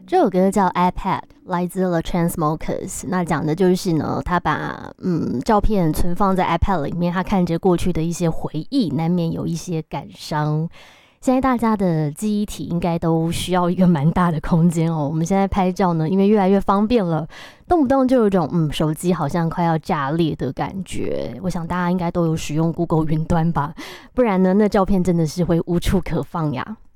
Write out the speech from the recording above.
这首歌叫 iPad， 来自 The Chainsmokers。那讲的就是呢，他把照片存放在 iPad 里面，他看着过去的一些回忆，难免有一些感伤。现在大家的记忆体应该都需要一个蛮大的空间哦。我们现在拍照呢，因为越来越方便了，动不动就有一种手机好像快要炸裂的感觉。我想大家应该都有使用 Google 云端吧，不然呢，那照片真的是会无处可放呀。